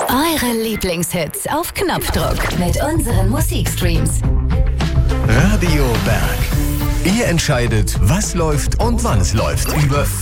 Eure Lieblingshits auf Knopfdruck mit unseren Musikstreams. Radio Berg. Ihr entscheidet, was läuft und wann es läuft. Über